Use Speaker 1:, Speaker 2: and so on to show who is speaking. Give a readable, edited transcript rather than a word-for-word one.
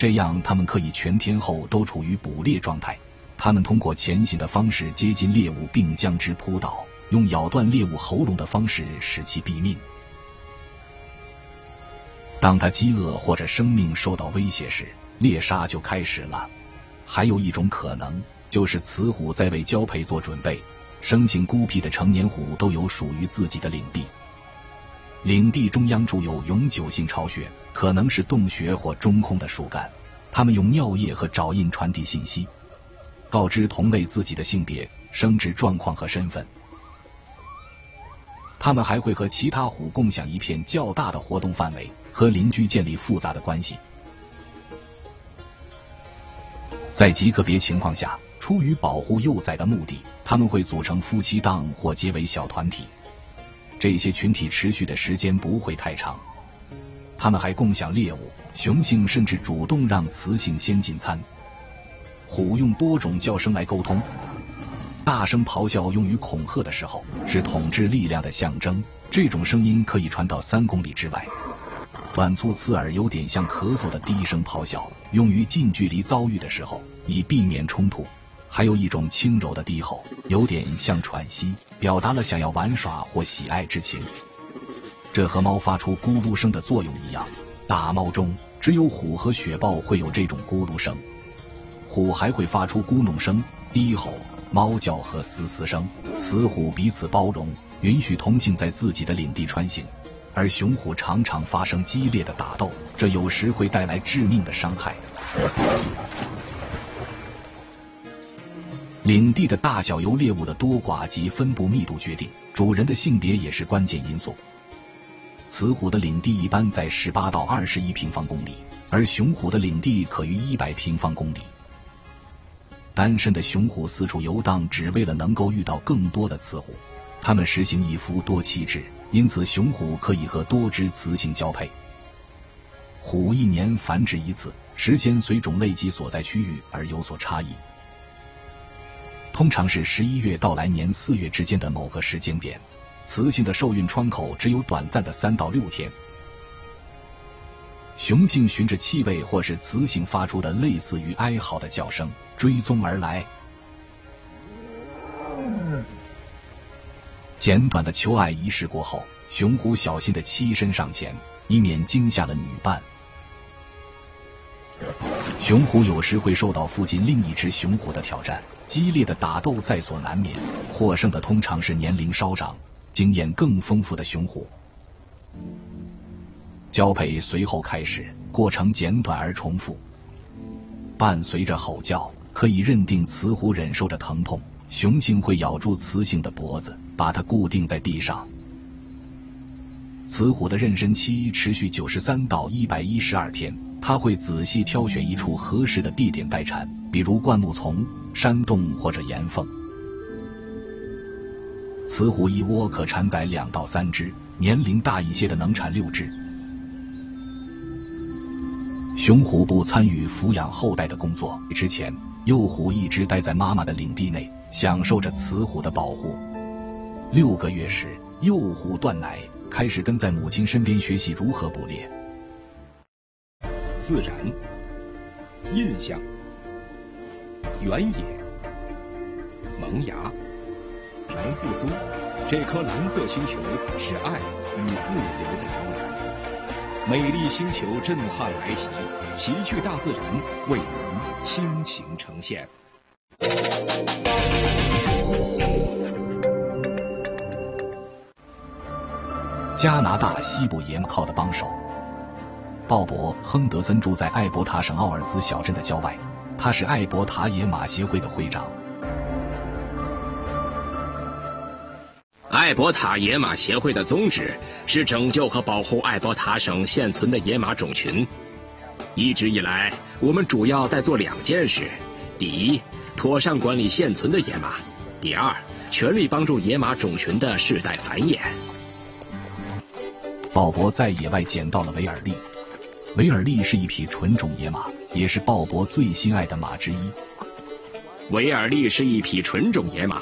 Speaker 1: 这样它们可以全天候都处于捕猎状态。它们通过前行的方式接近猎物并将之扑倒，用咬断猎物喉咙的方式使其毙命。当它饥饿或者生命受到威胁时，猎杀就开始了。还有一种可能，就是雌虎在为交配做准备。生性孤僻的成年虎都有属于自己的领地，领地中央筑有永久性巢穴，可能是洞穴或中空的树干。它们用尿液和爪印传递信息，告知同类自己的性别、生殖状况和身份。它们还会和其他虎共享一片较大的活动范围，和邻居建立复杂的关系。在极个别情况下，出于保护幼崽的目的，它们会组成夫妻档或结为小团体。这些群体持续的时间不会太长。它们还共享猎物，雄性甚至主动让雌性先进餐。虎用多种叫声来沟通，大声咆哮用于恐吓的时候，是统治力量的象征，这种声音可以传到3公里之外。短促刺耳有点像咳嗽的低声咆哮，用于近距离遭遇的时候，以避免冲突。还有一种轻柔的低吼，有点像喘息，表达了想要玩耍或喜爱之情。这和猫发出咕噜声的作用一样，大猫中只有虎和雪豹会有这种咕噜声。虎还会发出咕哝声、低吼、猫叫和嘶嘶声。雌虎彼此包容，允许同性在自己的领地穿行，而雄虎常常发生激烈的打斗，这有时会带来致命的伤害。领地的大小由猎物的多寡及分布密度决定，主人的性别也是关键因素。雌虎的领地一般在18到21平方公里，而雄虎的领地可逾100平方公里。单身的雄虎四处游荡，只为了能够遇到更多的雌虎。它们实行一夫多妻制，因此雄虎可以和多只雌性交配。虎一年繁殖一次，时间随种类及所在区域而有所差异。通常是11月到来年4月之间的某个时间点，雌性的受孕窗口只有短暂的3到6天。雄性循着气味或是雌性发出的类似于哀嚎的叫声追踪而来。简短的求爱仪式过后，雄虎小心地栖身上前，以免惊吓了女伴。雄虎有时会受到附近另一只雄虎的挑战，激烈的打斗在所难免，获胜的通常是年龄稍长、经验更丰富的雄虎。交配随后开始，过程简短而重复，伴随着吼叫，可以认定雌虎忍受着疼痛，雄性会咬住雌性的脖子，把它固定在地上。雌虎的妊娠期持续93到112天，它会仔细挑选一处合适的地点待产，比如灌木丛、山洞或者岩缝。雌虎一窝可产崽2到3只，年龄大一些的能产6只。雄虎不参与抚养后代的工作之前，幼虎一直待在妈妈的领地内，享受着雌虎的保护。6个月时，幼虎断奶，开始跟在母亲身边学习如何捕猎。
Speaker 2: 自然、印象、原野、萌芽、蓝复苏，这颗蓝色星球是爱与自由的摇篮。美丽星球震撼来袭，奇趣大自然为您倾情呈现。
Speaker 1: 加拿大西部野马靠的帮手鲍勃·亨德森住在艾伯塔省奥尔兹小镇的郊外，他是艾伯塔野马协会的会长。
Speaker 3: 艾伯塔野马协会的宗旨是拯救和保护艾伯塔省现存的野马种群。一直以来，我们主要在做2件事：第一，妥善管理现存的野马；第二，全力帮助野马种群的世代繁衍。
Speaker 1: 鲍勃在野外捡到了维尔利。维尔利是一匹纯种野马，也是鲍勃最心爱的马之一。
Speaker 3: 维尔利是一匹纯种野马，